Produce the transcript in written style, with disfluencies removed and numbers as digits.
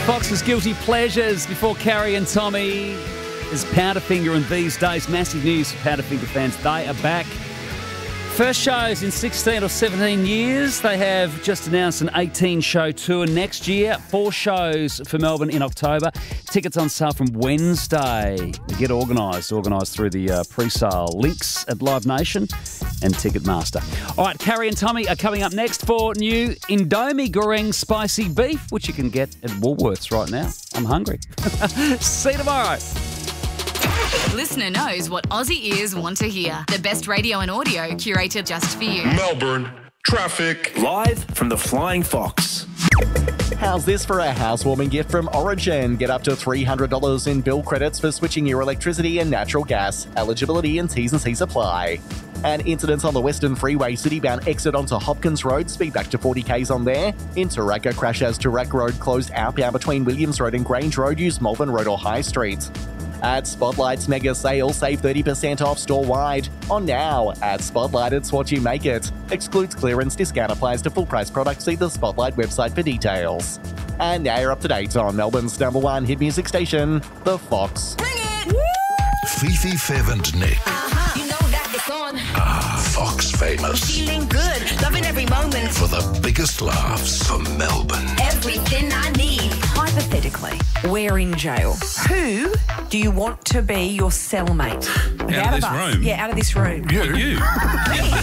Fox's Guilty Pleasures before Carrie and Tommy. Is Powderfinger, and these days, massive news for Powderfinger fans. They are back. First shows in 16 or 17 years. They have just announced an 18-show tour next year. 4 shows for Melbourne in October. Tickets on sale from Wednesday. Get organised through the pre-sale links at Live Nation and Ticketmaster. All right, Carrie and Tommy are coming up next for new Indomie Goreng Spicy Beef, which you can get at Woolworths right now. I'm hungry. See you tomorrow. Listener knows what Aussie ears want to hear. The best radio and audio curated just for you. Melbourne traffic. Live from the Flying Fox. How's this for a housewarming gift from Origin? Get up to $300 in bill credits for switching your electricity and natural gas. Eligibility and T's and C's apply. An incident on the Western Freeway citybound exit onto Hopkins Road. Speed back to 40 k's on there. In Taraka, crash as Tarak Road closed outbound between Williams Road and Grange Road. Use Malvern Road or High Street. At Spotlight's mega sale, save 30% off store-wide. On now, at Spotlight, it's what you make it. Excludes clearance, discount applies to full-price products. See the Spotlight website for details. And now you're up to date on Melbourne's #1 hit music station, The Fox. Bring it! Fifi, Fev and Nick. You know that it's on. Fox famous. Feeling good, loving every moment. For the biggest laughs for Melbourne. Everything I need. Hypothetically, we're in jail. Who do you want to be your cellmate? Out of this room? Yeah, out of this room. You.